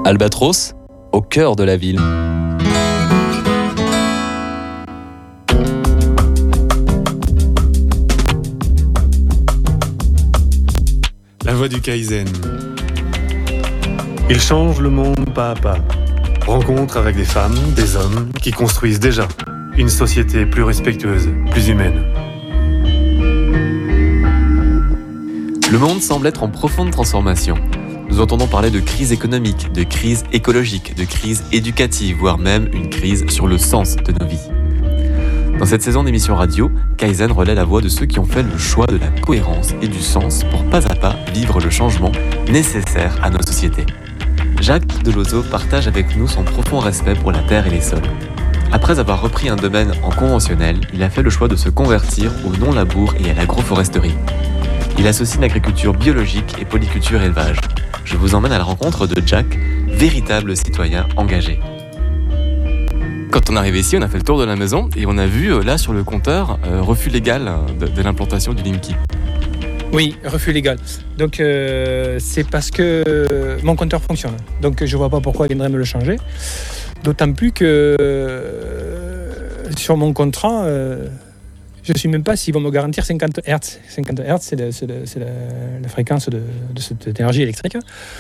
Albatros, au cœur de la ville. La voie du Kaizen. Il change le monde pas à pas. Rencontre avec des femmes, des hommes qui construisent déjà une société plus respectueuse, plus humaine. Le monde semble être en profonde transformation. Nous entendons parler de crise économique, de crise écologique, de crise éducative, voire même une crise sur le sens de nos vies. Dans cette saison d'émission radio, Kaizen relaie la voix de ceux qui ont fait le choix de la cohérence et du sens pour pas à pas vivre le changement nécessaire à nos sociétés. Jacques Delozzo partage avec nous son profond respect pour la terre et les sols. Après avoir repris un domaine en conventionnel, il a fait le choix de se convertir au non-labour et à l'agroforesterie. Il associe l'agriculture biologique et polyculture élevage. Je vous emmène à la rencontre de Jack, véritable citoyen engagé. Quand on est arrivé ici, on a fait le tour de la maison et on a vu là sur le compteur refus légal de l'implantation du Linky. Oui, refus légal. Donc c'est parce que mon compteur fonctionne. Donc je vois pas pourquoi il viendrait me le changer. D'autant plus que sur mon contrat, je ne sais même pas s'ils vont me garantir 50 Hz. 50 Hz, c'est la fréquence de cette énergie électrique.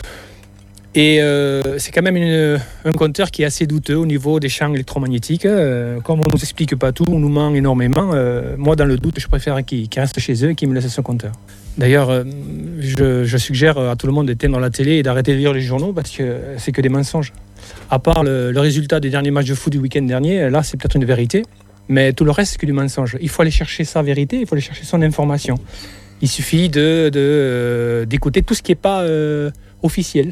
Et c'est quand même un compteur qui est assez douteux au niveau des champs électromagnétiques. Comme on ne nous explique pas tout, on nous ment énormément. Moi, dans le doute, je préfère qu'ils restent chez eux et qu'ils me laissent ce compteur. D'ailleurs, je suggère à tout le monde d'éteindre la télé et d'arrêter de lire les journaux parce que c'est que des mensonges. À part le résultat des derniers matchs de foot du week-end dernier, là, c'est peut-être une vérité. Mais tout le reste, c'est que du mensonge. Il faut aller chercher sa vérité, il faut aller chercher son information. Il suffit d'écouter tout ce qui n'est pas officiel.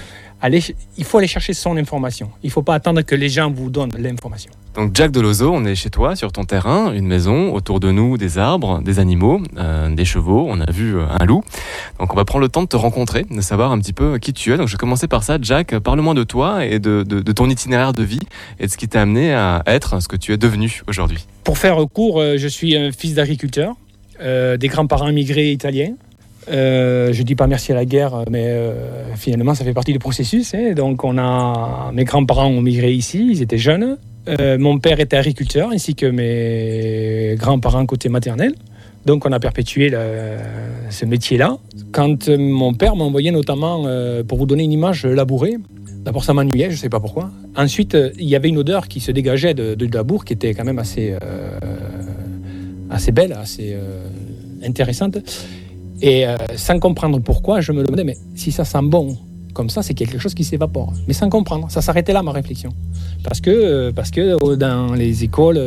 Il faut aller chercher son information. Il ne faut pas attendre que les gens vous donnent l'information. Donc Jack Delozzo, on est chez toi, sur ton terrain, une maison, autour de nous des arbres, des animaux, des chevaux, on a vu un loup. Donc on va prendre le temps de te rencontrer, de savoir un petit peu qui tu es. Donc je vais commencer par ça. Jack, parle-moi de toi et de ton itinéraire de vie et de ce qui t'a amené à être ce que tu es devenu aujourd'hui. Pour faire court, je suis un fils d'agriculteur, des grands-parents immigrés italiens. Je dis pas merci à la guerre, mais finalement ça fait partie du processus. Donc mes grands-parents ont migré ici, ils étaient jeunes. Mon père était agriculteur, ainsi que mes grands-parents côté maternel. Donc on a perpétué ce métier-là. Quand mon père m'a envoyé notamment, pour vous donner une image, labourer. D'abord ça m'ennuyait, je ne sais pas pourquoi. Ensuite, il y avait une odeur qui se dégageait de labour qui était quand même assez belle, assez intéressante. Et sans comprendre pourquoi, je me demandais, mais si ça sent bon comme ça, c'est quelque chose qui s'évapore. Mais sans comprendre, ça s'arrêtait là ma réflexion. Parce que dans les écoles,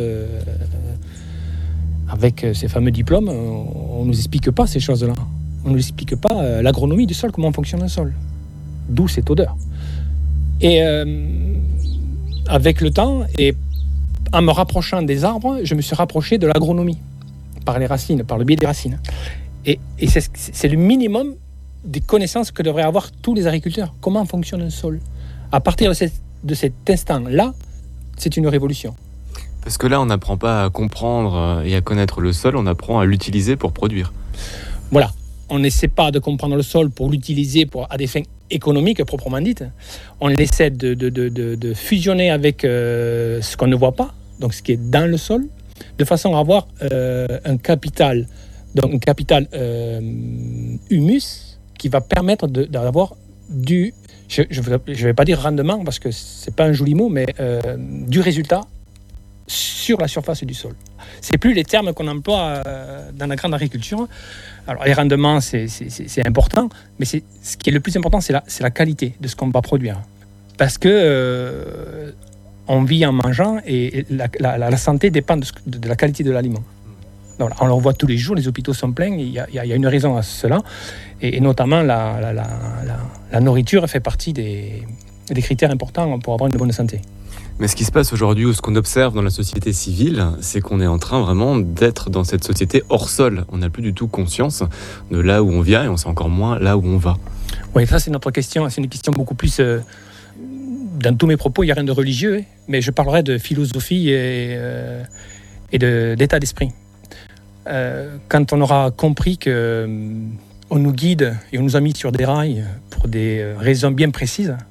avec ces fameux diplômes, on ne nous explique pas ces choses-là. On ne nous explique pas l'agronomie du sol, comment fonctionne un sol. D'où cette odeur. Et avec le temps, et en me rapprochant des arbres, je me suis rapproché de l'agronomie, par les racines, par le biais des racines. Et c'est le minimum des connaissances que devraient avoir tous les agriculteurs. Comment fonctionne un sol ? À partir de cet instant-là, c'est une révolution. Parce que là, on n'apprend pas à comprendre et à connaître le sol, on apprend à l'utiliser pour produire. Voilà. On n'essaie pas de comprendre le sol pour l'utiliser à des fins économiques proprement dites. On essaie de fusionner avec ce qu'on ne voit pas, donc ce qui est dans le sol, de façon à avoir un capital. Donc un capital humus qui va permettre d'avoir du, je vais pas dire rendement parce que c'est pas un joli mot, mais du résultat sur la surface du sol. C'est plus les termes qu'on emploie dans la grande agriculture. Alors les rendements c'est important, mais ce qui est le plus important c'est la qualité de ce qu'on va produire. Parce que on vit en mangeant et la santé dépend de la qualité de l'aliment. Donc, on le voit tous les jours, les hôpitaux sont pleins, il y a une raison à cela, et notamment la nourriture fait partie des critères importants pour avoir une bonne santé. Mais ce qui se passe aujourd'hui, ou ce qu'on observe dans la société civile, c'est qu'on est en train vraiment d'être dans cette société hors sol. On n'a plus du tout conscience de là où on vient et on sait encore moins là où on va. Oui, ça c'est notre question, c'est une question beaucoup plus... dans tous mes propos, il n'y a rien de religieux, mais je parlerai de philosophie et d'état d'esprit. Quand on aura compris qu'on nous guide et on nous a mis sur des rails pour des raisons bien précises,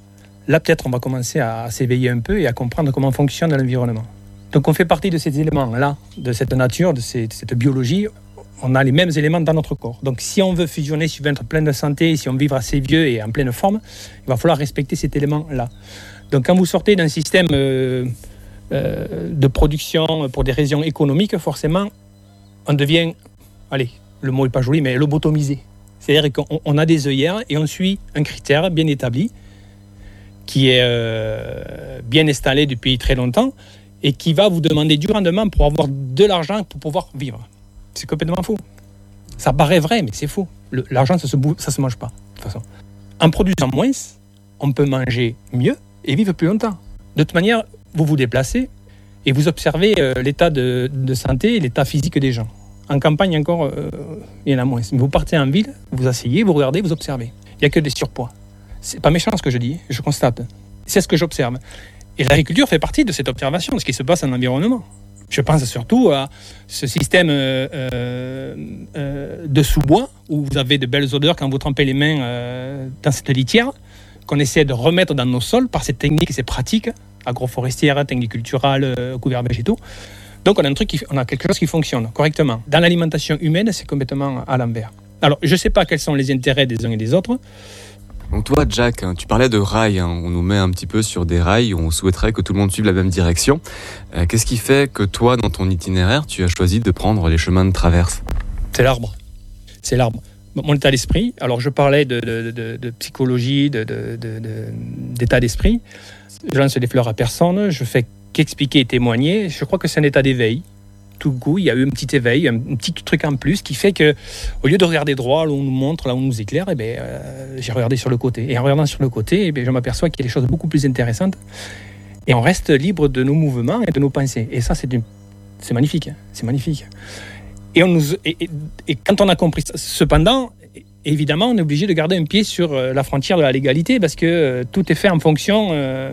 là peut-être on va commencer à s'éveiller un peu et à comprendre comment fonctionne l'environnement. Donc on fait partie de ces éléments-là, de cette nature, de cette biologie. On a les mêmes éléments dans notre corps. Donc si on veut fusionner, si on veut être plein de santé, si on veut vivre assez vieux et en pleine forme, il va falloir respecter cet élément-là. Donc quand vous sortez d'un système de production pour des raisons économiques, forcément, on devient, allez, le mot n'est pas joli, mais lobotomisé. C'est-à-dire qu'on a des œillères et on suit un critère bien établi qui est bien installé depuis très longtemps et qui va vous demander durablement pour avoir de l'argent pour pouvoir vivre. C'est complètement faux. Ça paraît vrai, mais c'est faux. L'argent, ça se mange pas, de toute façon. En produisant moins, on peut manger mieux et vivre plus longtemps. De toute manière, vous vous déplacez et vous observez l'état de santé et l'état physique des gens. En campagne, encore, il y en a moins. Mais vous partez en ville, vous asseyez, vous regardez, vous observez. Il n'y a que des surpoids. C'est pas méchant ce que je dis, je constate. C'est ce que j'observe. Et l'agriculture fait partie de cette observation, de ce qui se passe en environnement. Je pense surtout à ce système de sous-bois où vous avez de belles odeurs quand vous trempez les mains dans cette litière qu'on essaie de remettre dans nos sols par cette technique et ces pratiques agroforestières, techniques culturales, couverts végétaux. Donc on a quelque chose qui fonctionne correctement. Dans l'alimentation humaine, c'est complètement à l'envers. Alors je ne sais pas quels sont les intérêts des uns et des autres. Donc toi, Jack, tu parlais de rails. On nous met un petit peu sur des rails. On souhaiterait que tout le monde suive la même direction. Qu'est-ce qui fait que toi, dans ton itinéraire, tu as choisi de prendre les chemins de traverse ? C'est l'arbre. C'est l'arbre. Mon état d'esprit. Alors je parlais de psychologie, d'état d'esprit. Je lance des fleurs à personne. Je fais qu'expliquer et témoigner. Je crois que c'est un état d'éveil. Tout coup, il y a eu un petit éveil, un petit truc en plus qui fait que, au lieu de regarder droit, là où on nous montre, là où on nous éclaire, j'ai regardé sur le côté. Et en regardant sur le côté, je m'aperçois qu'il y a des choses beaucoup plus intéressantes. Et on reste libre de nos mouvements et de nos pensées. Et ça, c'est magnifique. C'est magnifique. Et quand on a compris ça, cependant, évidemment, on est obligé de garder un pied sur la frontière de la légalité parce que tout est fait en fonction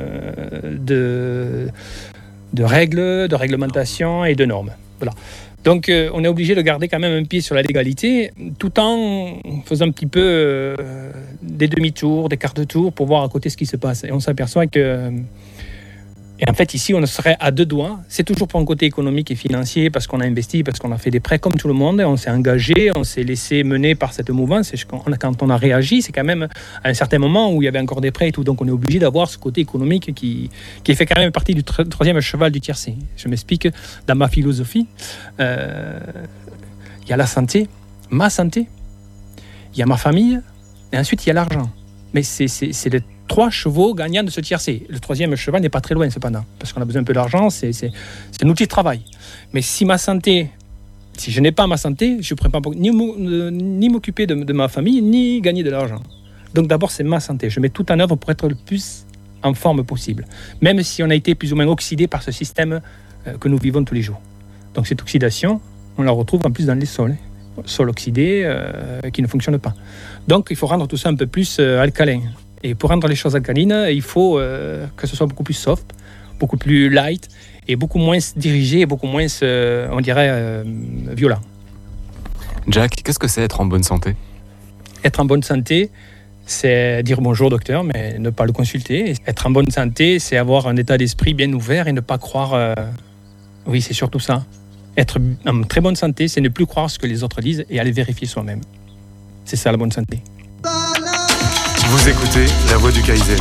de règles, de réglementations et de normes. Voilà. Donc on est obligé de garder quand même un pied sur la légalité tout en faisant un petit peu des demi-tours, des quarts de tour pour voir à côté ce qui se passe. Et on s'aperçoit que... Et en fait, ici, on serait à deux doigts. C'est toujours pour un côté économique et financier parce qu'on a investi, parce qu'on a fait des prêts comme tout le monde. On s'est engagé, on s'est laissé mener par cette mouvance. Et quand on a réagi, c'est quand même à un certain moment où il y avait encore des prêts et tout. Donc on est obligé d'avoir ce côté économique qui fait quand même partie du troisième cheval du tiercé. Je m'explique. Dans ma philosophie, il y a la santé, ma santé, il y a ma famille, et ensuite il y a l'argent. Mais c'est les 3 chevaux gagnants de ce tiercé. Le 3e cheval n'est pas très loin cependant, parce qu'on a besoin un peu d'argent, c'est un outil de travail. Mais si je n'ai pas ma santé, je ne pourrais pas ni m'occuper de ma famille, ni gagner de l'argent. Donc d'abord, c'est ma santé. Je mets tout en œuvre pour être le plus en forme possible, même si on a été plus ou moins oxydé par ce système que nous vivons tous les jours. Donc cette oxydation, on la retrouve en plus dans les sols. Sol oxydé qui ne fonctionne pas. Donc il faut rendre tout ça un peu plus alcalin. Et pour rendre les choses alcalines, il faut que ce soit beaucoup plus soft, beaucoup plus light et beaucoup moins dirigé et beaucoup moins, on dirait, violent. Jack, qu'est-ce que c'est être en bonne santé ? Être en bonne santé, c'est dire bonjour docteur, mais ne pas le consulter. Être en bonne santé, c'est avoir un état d'esprit bien ouvert et ne pas croire... Oui, c'est surtout ça. Être en très bonne santé, c'est ne plus croire ce que les autres disent et aller vérifier soi-même. C'est ça la bonne santé. Vous écoutez La Voix du Kaizen.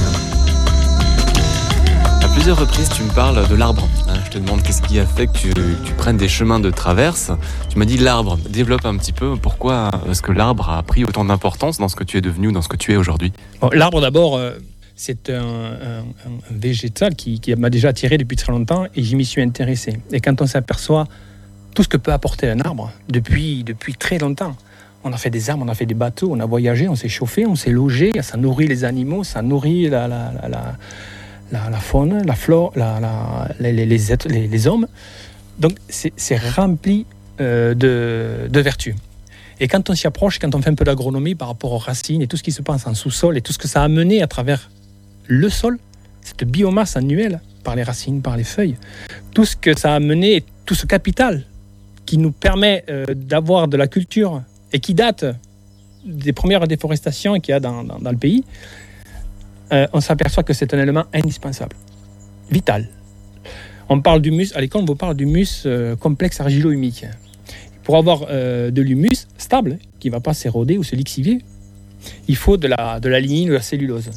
À plusieurs reprises, tu me parles de l'arbre. Je te demande qu'est-ce qui a fait que tu prennes des chemins de traverse. Tu m'as dit l'arbre. Développe un petit peu. Pourquoi est-ce que l'arbre a pris autant d'importance dans ce que tu es devenu, dans ce que tu es aujourd'hui ? Bon, l'arbre, d'abord, c'est un végétal qui m'a déjà attiré depuis très longtemps et j'y m'y suis intéressé. Et quand on s'aperçoit tout ce que peut apporter un arbre depuis très longtemps, on a fait des arbres, on a fait des bateaux, on a voyagé, on s'est chauffé, on s'est logé, ça nourrit les animaux, ça nourrit la faune, la flore, les hommes. Donc c'est rempli de vertus. Et quand on s'y approche, quand on fait un peu d'agronomie par rapport aux racines et tout ce qui se passe en sous-sol et tout ce que ça a amené à travers le sol, cette biomasse annuelle par les racines, par les feuilles, tout ce que ça a amené, tout ce capital qui nous permet d'avoir de la culture et qui date des premières déforestations qu'il y a dans le pays, on s'aperçoit que c'est un élément indispensable, vital. On parle d'humus, à l'école on vous parle d'humus complexe argilo-humique. Pour avoir de l'humus stable, qui ne va pas s'éroder ou se lixivier, il faut de la lignine ou de la cellulose.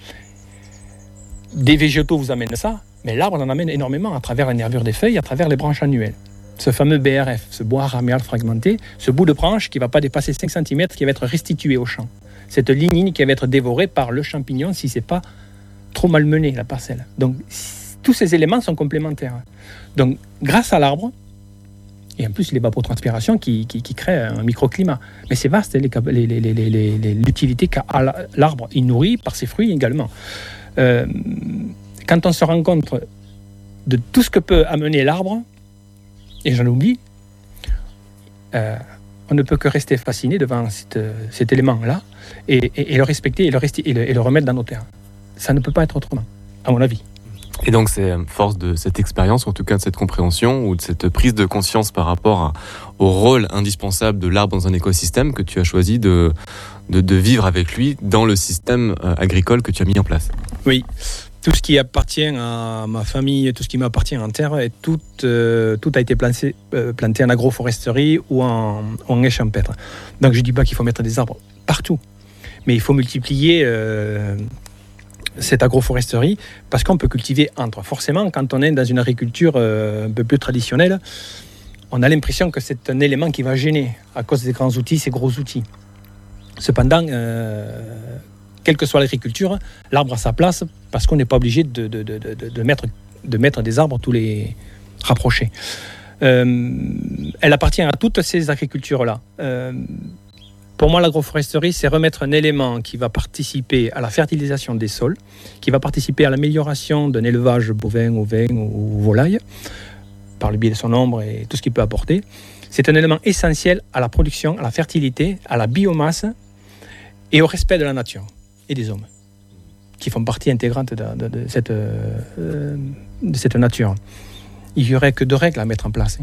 Des végétaux vous amènent ça, mais l'arbre en amène énormément à travers la nervure des feuilles, à travers les branches annuelles. Ce fameux BRF, ce bois ramial fragmenté, ce bout de branche qui ne va pas dépasser 5 cm, qui va être restitué au champ. Cette lignine qui va être dévorée par le champignon si ce n'est pas trop malmené, la parcelle. Donc, tous ces éléments sont complémentaires. Donc, grâce à l'arbre, et en plus l'évapotranspiration qui crée un microclimat. Mais c'est vaste l'utilité qu'a l'arbre. Il nourrit par ses fruits également. Quand on se rend compte de tout ce que peut amener l'arbre, et j'en oublie, on ne peut que rester fasciné devant cet élément-là et le respecter et le remettre dans nos terres. Ça ne peut pas être autrement, à mon avis. Et donc c'est force de cette expérience, en tout cas de cette compréhension ou de cette prise de conscience par rapport au rôle indispensable de l'arbre dans un écosystème que tu as choisi de vivre avec lui dans le système agricole que tu as mis en place. Oui, tout ce qui appartient à ma famille, tout ce qui m'appartient en terre, et tout a été planté en agroforesterie ou en haie champêtre. Donc je ne dis pas qu'il faut mettre des arbres partout, mais il faut multiplier cette agroforesterie, parce qu'on peut cultiver entre. Forcément, quand on est dans une agriculture un peu plus traditionnelle, on a l'impression que c'est un élément qui va gêner à cause des grands outils, ces gros outils. Cependant, quelle que soit l'agriculture, l'arbre a sa place, parce qu'on n'est pas obligé de mettre des arbres tous les rapprochés. Elle appartient à toutes ces agricultures-là. Pour moi, l'agroforesterie, c'est remettre un élément qui va participer à la fertilisation des sols, qui va participer à l'amélioration d'un élevage bovin, ovin ou volaille, par le biais de son ombre et tout ce qu'il peut apporter. C'est un élément essentiel à la production, à la fertilité, à la biomasse et au respect de la nature et des hommes, qui font partie intégrante de cette nature. Il n'y aurait que 2 règles à mettre en place.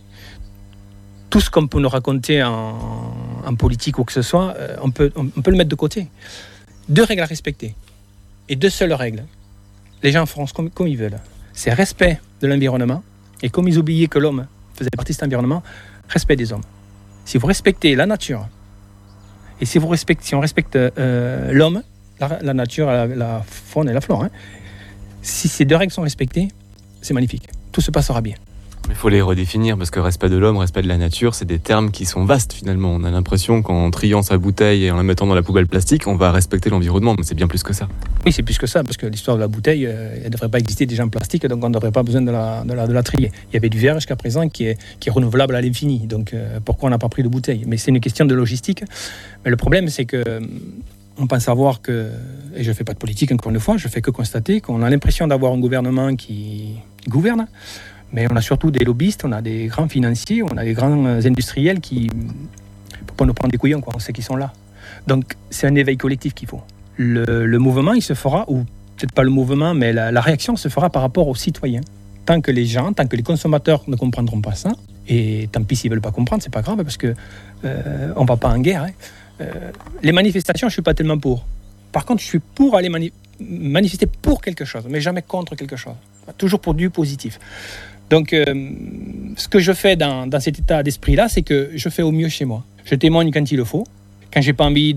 Tout ce qu'on peut nous raconter en politique ou que ce soit, on peut le mettre de côté. 2 règles à respecter. Et 2 seules règles. Les gens feront comme ils veulent. C'est respect de l'environnement. Et comme ils oubliaient que l'homme faisait partie de cet environnement, respect des hommes. Si vous respectez la nature, et si on respecte l'homme, la nature, la faune et la flore, si ces 2 règles sont respectées, c'est magnifique. Tout se passera bien. Il faut les redéfinir, parce que respect de l'homme, respect de la nature, c'est des termes qui sont vastes finalement. On a l'impression qu'en triant sa bouteille et en la mettant dans la poubelle plastique, on va respecter l'environnement, mais c'est bien plus que ça. Oui, c'est plus que ça, parce que l'histoire de la bouteille, elle ne devrait pas exister déjà en plastique, donc on n'aurait pas besoin de la trier. Il y avait du verre jusqu'à présent qui est renouvelable à l'infini, donc pourquoi on n'a pas pris de bouteille? Mais c'est une question de logistique. Mais le problème, c'est que on pense savoir que, et je ne fais pas de politique encore une fois, je fais que constater qu'on a l'impression d'avoir un gouvernement qui gouverne, mais on a surtout des lobbyistes, on a des grands financiers, on a des grands industriels qui, pour pas nous prendre des couillons, on sait qu'ils sont là. Donc c'est un éveil collectif qu'il faut. Le mouvement, il se fera, ou peut-être pas le mouvement, mais la réaction se fera par rapport aux citoyens. Tant que les consommateurs ne comprendront pas ça, et tant pis s'ils ne veulent pas comprendre, c'est pas grave, parce que on ne va pas en guerre. Les manifestations, je ne suis pas tellement pour. Par contre, je suis pour aller manifester pour quelque chose, mais jamais contre quelque chose. Toujours pour du positif. Donc, ce que je fais dans cet état d'esprit-là, c'est que je fais au mieux chez moi. Je témoigne quand il le faut. Quand j'ai pas envie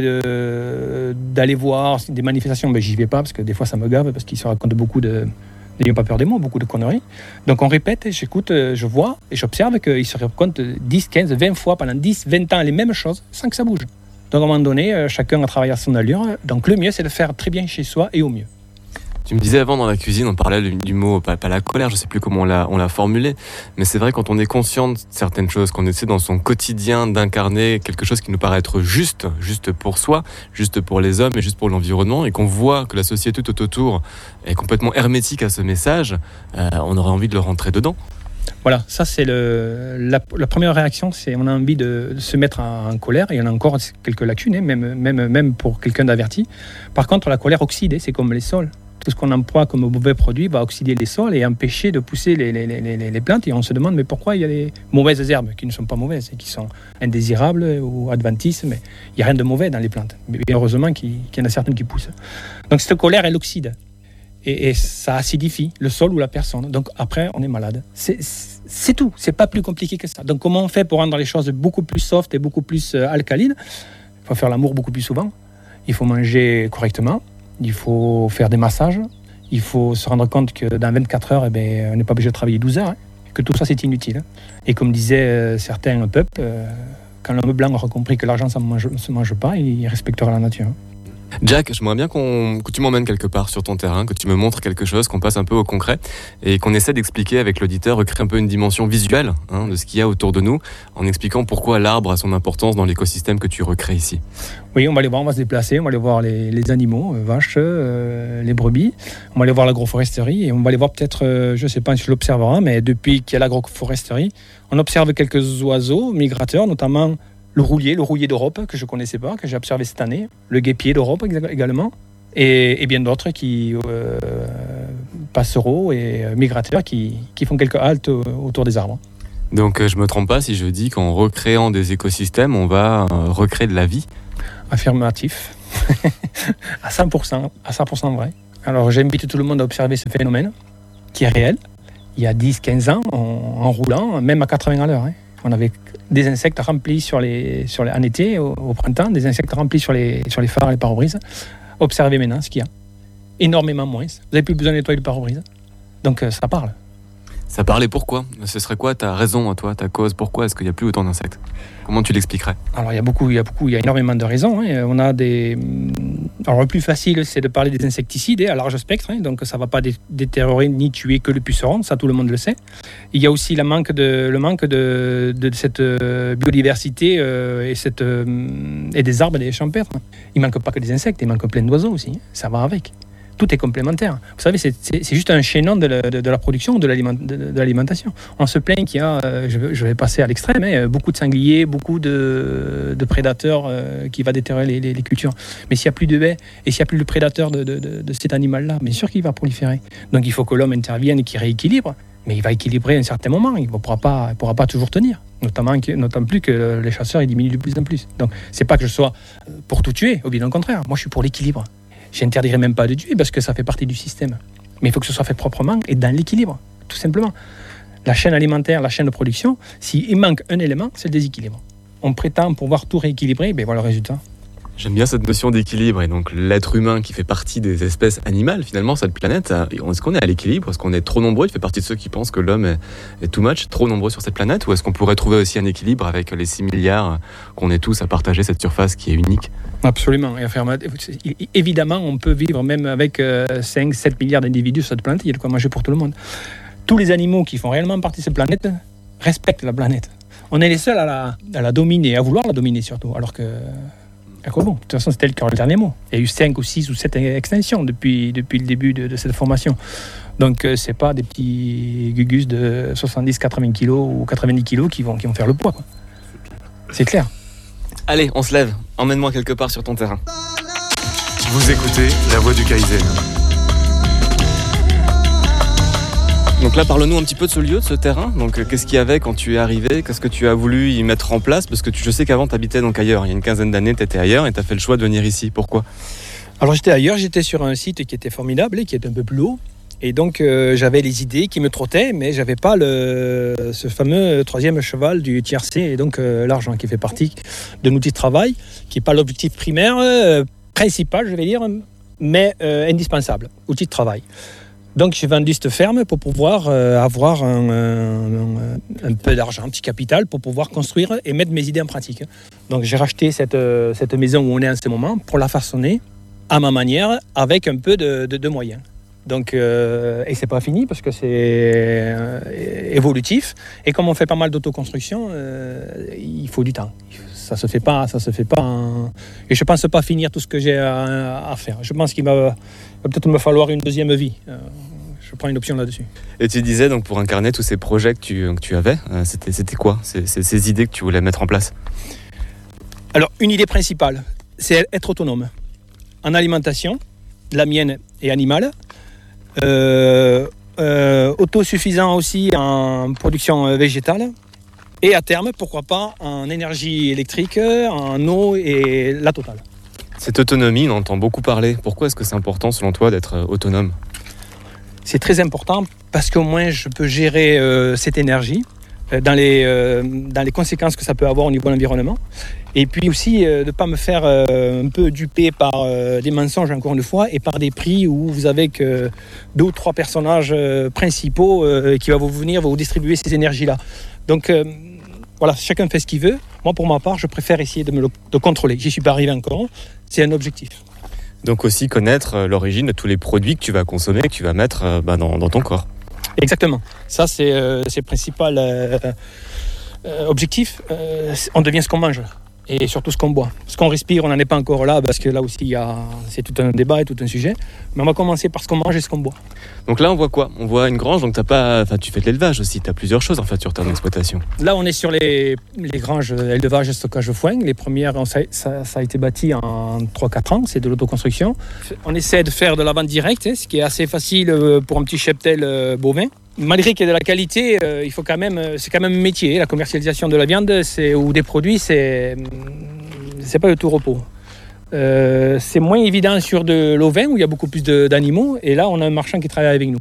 d'aller voir des manifestations, ben, j'y vais pas, parce que des fois ça me gave, parce qu'ils se racontent beaucoup n'ayons pas peur des mots, beaucoup de conneries. Donc on répète, j'écoute, je vois et j'observe qu'ils se racontent 10, 15, 20 fois pendant 10, 20 ans les mêmes choses sans que ça bouge. Donc à un moment donné, chacun a travaillé à son allure. Donc le mieux, c'est de faire très bien chez soi et au mieux. Tu me disais avant dans la cuisine, on parlait du mot, pas la colère, je sais plus comment on l'a formulé, mais c'est vrai quand on est conscient de certaines choses, qu'on essaie dans son quotidien d'incarner quelque chose qui nous paraît être juste pour soi, juste pour les hommes et juste pour l'environnement, et qu'on voit que la société tout autour est complètement hermétique à ce message, on aurait envie de le rentrer dedans. Voilà, ça c'est la première réaction, c'est on a envie de se mettre en colère, et il y en a encore quelques lacunes, même pour quelqu'un d'averti. Par contre, la colère oxyde, c'est comme les sols. tout ce qu'on emploie comme mauvais produit va oxyder les sols et empêcher de pousser les plantes. Et on se demande mais pourquoi il y a des mauvaises herbes qui ne sont pas mauvaises et qui sont indésirables ou adventices, mais il n'y a rien de mauvais dans les plantes. Mais heureusement qu'il y en a certaines qui poussent. Donc cette colère, elle oxyde. Et ça acidifie le sol ou la personne. Donc après, on est malade. C'est tout. C'est pas plus compliqué que ça. Donc comment on fait pour rendre les choses beaucoup plus soft et beaucoup plus alcalines ? Il faut faire l'amour beaucoup plus souvent. Il faut manger correctement. Il faut faire des massages. Il faut se rendre compte que dans 24 heures, on n'est pas obligé de travailler 12 heures. Que tout ça, c'est inutile. Et comme disaient certains peuples, quand l'homme blanc aura compris que l'argent, ça ne se mange pas, il respectera la nature. Jack, j'aimerais bien que tu m'emmènes quelque part sur ton terrain, que tu me montres quelque chose, qu'on passe un peu au concret et qu'on essaie d'expliquer avec l'auditeur, recréer un peu une dimension visuelle de ce qu'il y a autour de nous, en expliquant pourquoi l'arbre a son importance dans l'écosystème que tu recrées ici. Oui, on va aller voir, on va se déplacer, on va aller voir les animaux, vaches, les brebis, on va aller voir l'agroforesterie et on va aller voir peut-être, je ne sais pas si tu l'observeras, mais depuis qu'il y a l'agroforesterie, on observe quelques oiseaux migrateurs, notamment le roulier d'Europe, que je ne connaissais pas, que j'ai observé cette année, le guêpier d'Europe également, et bien d'autres qui passereaux et migrateurs qui font quelques haltes autour des arbres. Donc je ne me trompe pas si je dis qu'en recréant des écosystèmes, on va recréer de la vie ? Affirmatif, à 100% vrai. Alors j'invite tout le monde à observer ce phénomène, qui est réel. Il y a 10-15 ans, en roulant, même à 80 à l'heure, on avait des insectes remplis en été, au printemps, des insectes remplis sur les phares et les pare-brises. Observez maintenant ce qu'il y a. Énormément moins. Vous n'avez plus besoin de nettoyer le pare-brise. Donc ça parle. Ça parle et pourquoi ? Ce serait quoi ta raison à toi, ta cause ? Pourquoi est-ce qu'il n'y a plus autant d'insectes ? Comment tu l'expliquerais ? Alors il y a énormément de raisons. On a Alors le plus facile, c'est de parler des insecticides à large spectre. Donc ça ne va pas détériorer ni tuer que le puceron, ça tout le monde le sait. Il y a aussi le manque de cette biodiversité et des arbres et des champêtres. Il ne manque pas que des insectes, il manque plein d'oiseaux aussi. Ça va avec. Tout est complémentaire. Vous savez, c'est juste un chaînon de la production, de l'alimentation. On se plaint qu'il y a, je vais passer à l'extrême, beaucoup de sangliers, beaucoup de prédateurs qui vont détériorer les cultures. Mais s'il n'y a plus de baies et s'il n'y a plus de prédateurs de cet animal-là, bien sûr qu'il va proliférer. Donc il faut que l'homme intervienne et qu'il rééquilibre. Mais il va équilibrer à un certain moment. Il ne pourra pas toujours tenir. Notamment plus que les chasseurs ils diminuent de plus en plus. Donc c'est pas que je sois pour tout tuer, au bien au contraire. Moi je suis pour l'équilibre. J'interdirais même pas de tuer parce que ça fait partie du système. Mais il faut que ce soit fait proprement et dans l'équilibre, tout simplement. La chaîne alimentaire, la chaîne de production, s'il manque un élément, c'est le déséquilibre. On prétend pouvoir tout rééquilibrer, voilà le résultat. J'aime bien cette notion d'équilibre et donc l'être humain qui fait partie des espèces animales, finalement, cette planète, est-ce qu'on est à l'équilibre ? Est-ce qu'on est trop nombreux ? Tu fais partie de ceux qui pensent que l'homme est too much, trop nombreux sur cette planète ? Ou est-ce qu'on pourrait trouver aussi un équilibre avec les 6 milliards qu'on est tous à partager cette surface qui est unique ? Absolument. Évidemment, on peut vivre même avec 5-7 milliards d'individus sur cette planète, il y a de quoi manger pour tout le monde. Tous les animaux qui font réellement partie de cette planète respectent la planète. On est les seuls à la dominer, à vouloir la dominer surtout, alors que... Bon, de toute façon, c'était le dernier mot. Il y a eu 5 ou 6 ou 7 extinctions depuis le début de cette formation. Donc, ce n'est pas des petits gugus de 70-80 kilos ou 90 kilos qui vont faire le poids, quoi. C'est clair. Allez, on se lève. Emmène-moi quelque part sur ton terrain. Vous écoutez La Voix du Kaizen. Donc là, parle-nous un petit peu de ce lieu, de ce terrain. Donc, qu'est-ce qu'il y avait quand tu es arrivé ? Qu'est-ce que tu as voulu y mettre en place ? Parce que je sais qu'avant, tu habitais donc ailleurs. Il y a une quinzaine d'années, tu étais ailleurs et tu as fait le choix de venir ici. Pourquoi ? Alors, j'étais ailleurs. J'étais sur un site qui était formidable et qui était un peu plus haut. Et donc, j'avais les idées qui me trottaient, mais je n'avais pas ce fameux troisième cheval du tiercé, et donc l'argent qui fait partie de l'outil de travail, qui n'est pas l'objectif primaire, principal, je vais dire, mais indispensable, outil de travail. Donc j'ai vendu cette ferme pour pouvoir avoir un peu d'argent, un petit capital pour pouvoir construire et mettre mes idées en pratique. Donc j'ai racheté cette maison où on est en ce moment pour la façonner à ma manière avec un peu de moyens. Donc, et c'est pas fini parce que c'est évolutif. Et comme on fait pas mal d'autoconstruction, il faut du temps. Ça se fait pas. Et je pense pas finir tout ce que j'ai à faire. Je pense qu'il va peut-être me falloir une deuxième vie. Je prends une option là-dessus. Et tu disais donc pour incarner tous ces projets que tu avais, c'était quoi ces idées que tu voulais mettre en place ? Alors, une idée principale, c'est être autonome en alimentation, la mienne et animale. autosuffisant aussi en production végétale. Et à terme, pourquoi pas, en énergie électrique, en eau et la totale. Cette autonomie, on entend beaucoup parler. Pourquoi est-ce que c'est important selon toi d'être autonome ? C'est très important parce qu'au moins je peux gérer cette énergie dans les conséquences que ça peut avoir au niveau de l'environnement. Et puis aussi de ne pas me faire un peu duper par des mensonges, encore une fois, et par des prix où vous avez que 2 ou 3 personnages principaux qui vont venir vous distribuer ces énergies-là. Donc voilà, chacun fait ce qu'il veut. Moi, pour ma part, je préfère essayer de contrôler. J'y suis pas arrivé encore. C'est un objectif. Donc aussi connaître l'origine de tous les produits que tu vas consommer, que tu vas mettre dans ton corps. Exactement. Ça, c'est le principal objectif. On devient ce qu'on mange et surtout ce qu'on boit. Ce qu'on respire, on n'en est pas encore là parce que là aussi, c'est tout un débat et tout un sujet. Mais on va commencer par ce qu'on mange et ce qu'on boit. Donc là, on voit quoi ? On voit une grange, donc tu fais de l'élevage aussi. Tu as plusieurs choses en fait sur ton exploitation. Là, on est sur les granges élevage et stockage de foin. Les premières, ça a été bâti en 3-4 ans. C'est de l'autoconstruction. On essaie de faire de la vente directe, ce qui est assez facile pour un petit cheptel bovin. Malgré qu'il y ait de la qualité, c'est quand même un métier. La commercialisation de la viande ou des produits, c'est pas le tout repos. C'est moins évident sur de l'ovin où il y a beaucoup plus d'animaux. Et là, on a un marchand qui travaille avec nous.